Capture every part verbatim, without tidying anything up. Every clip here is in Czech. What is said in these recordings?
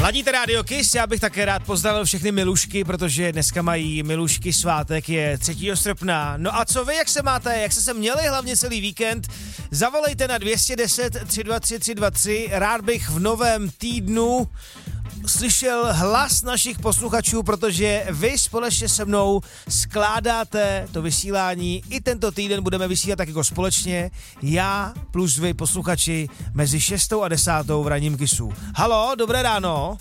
Ladíte Rádio Kiss, já bych také rád pozdravil všechny milušky, protože dneska mají milušky svátek, je třetího srpna. No a co vy, jak se máte, jak jste se měli hlavně celý víkend? Zavolejte na dva deset tři dva tři tři dva tři, rád bych v novém týdnu slyšel hlas našich posluchačů, protože vy společně se mnou skládáte to vysílání. I tento týden budeme vysílat tak jako společně, já plus vy posluchači mezi šestou a desátou v ranním Kissu. Halo, dobré ráno.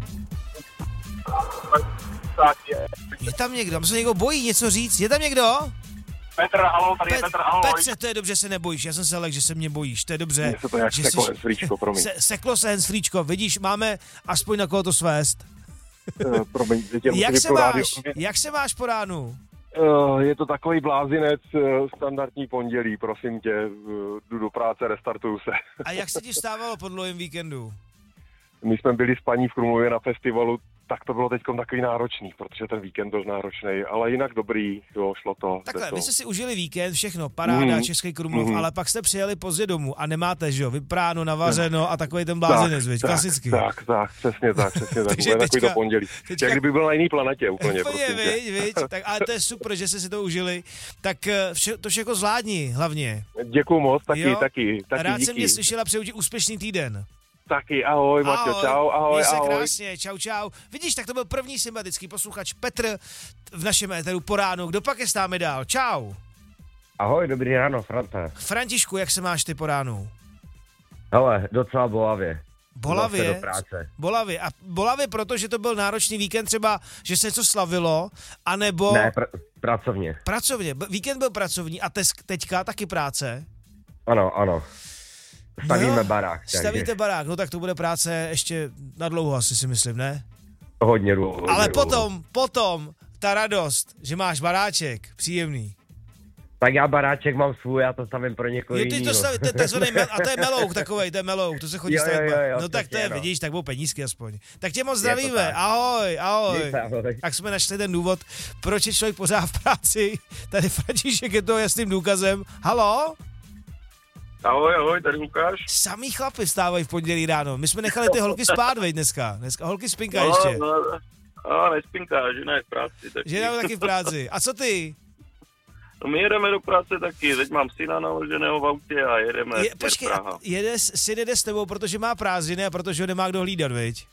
Je tam někdo, se někdo bojí něco říct, je tam někdo? Petr, halo, tady Pet, je Petr, ahoj. Petře, to je dobře, se nebojíš, já jsem se lek, že se mě bojíš, to je dobře. Mně se to jak seklo jsi, hensflíčko, promiň. Se, seklo se hensflíčko, vidíš, máme aspoň na koho to svést. Uh, promiň, tě, jak, se máš, jak se máš po ránu? Uh, je to takový blázinec, uh, standardní pondělí, prosím tě, uh, jdu do práce, restartuju se. A jak se ti vstávalo po dlouhém víkendu? My jsme byli s paní v Krumlově na festivalu, tak to bylo teďkom takový náročný, protože ten víkend byl náročný, ale jinak dobrý, jo, šlo to. Takhle, to. vy jste si užili víkend, všechno, paráda, mm. Český Krumlov, mm. ale pak jste přijeli pozdě domů a nemáte, že jo, vypráno, navařeno a takový ten blázinec, viď, klasicky. Tak, tak, přesně tak, přesně tak, úplně takový to pondělí. Teďka, jak kdyby byl na jiný planetě úplně, úplně, prosím viď, viď, tak, ale to je super, že jste si to užili, tak vše, to všechno zvládni, hlavně. Děkuju moc, taky, jo? taky, taky, rád díky. jsem mě slyšela, přeju ti úspěšný týden. Taky, ahoj, Maťo, čau, ahoj, se ahoj. krásně, čau, čau. Vidíš, tak to byl první sympatický posluchač Petr v našem éteru po ránu. Kdo pak je s námi dál? Čau. Ahoj, dobrý ráno, Franta. Františku, jak se máš ty po ránu? Hele, docela bolavě. Bolavě? Do práce. Bolavě. A bolavě proto, že to byl náročný víkend, třeba, že se něco slavilo, anebo... Ne, pr- pracovně. Pracovně. Víkend byl pracovní a tes- teďka taky práce? Ano, ano. Stavíme no, barák. Takže. Stavíte barák, no tak to bude práce ještě na dlouho, asi si myslím, ne? Hodně dlouho. Hodně Ale dlouho. potom, potom, ta radost, že máš baráček, příjemný. Tak já baráček mám svůj, já to stavím pro někoho jiného. Jo, ty to staví, to je takzvaný, a to je melouk takovej, to je melouk, to se chodí stavit. Jo, jo, jo, no tak to je, no. vidíš, tak budou penízky aspoň. Tak tě moc zdravíme, ahoj, ahoj. Díky, ahoj. Tak jsme našli ten důvod, proč je člověk pořád v práci. Tady František je to jasným důkazem. Halo? Ahoj, ahoj, tady Lukáš. Samý chlapi vstávají v pondělí ráno. My jsme nechali ty holky spát, veď dneska. Dneska holky spinka no, ještě. No, no, nespinká, žena je v práci. Taky. Žena je taky v práci. A co ty? No my jedeme do práce taky, teď mám syna naloženého v autě a jedeme je, počkej, Praha. Jede, syn jede s tebou, protože má prázdniny a protože ho nemá kdo hlídat, viď?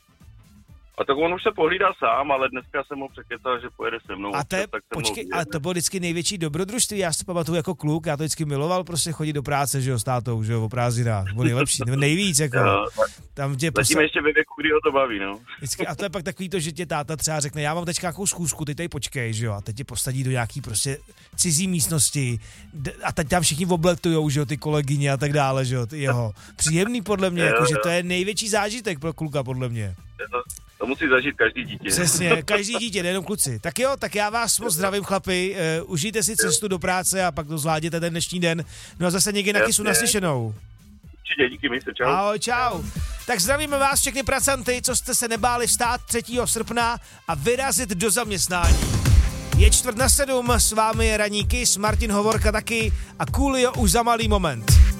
A tak on už se pohlídá sám, ale dneska jsem mu překecal, že pojede se mnou. A to je, počkej, ale to bylo vždycky největší dobrodružství, já si pamatuju jako kluk, já to vždycky miloval, prostě chodit do práce, že jo, s tátou, že jo, o prázdninách, bylo nejlepší, nebo nejvíc, jako. Jo, tam tě zatím ještě ve věku, kdy ho to baví, no. Vždycky, a to je pak takový to, že tě táta třeba řekne, já mám teď nějakou schůzku, ty tady počkej, že jo, a teď tě posadí do nějaký prostě cizí místnosti a teď tam všichni obletujou, že jo, ty kolegyně a tak dále, že jo, ty jeho. Příjemný podle mě, jako, že to je největší zážitek pro kluka, podle mě. To musí zažít každý dítě. Přesně, každý dítě, nejenom kluci. Tak jo, tak já vás moc zdravím, chlapi, uh, užijte si cestu do práce a pak to zvládněte ten dnešní den. No a zase někdy na Kissu naslyšenou. Určitě, díky, mi se, čau. Ahoj, čau. Tak zdravíme vás všechny pracanty, co jste se nebáli vstát třetího srpna a vyrazit do zaměstnání. Je čtvrt na sedm, s vámi je ranní Kiss, Martin Hovorka taky a Coolio už za malý moment.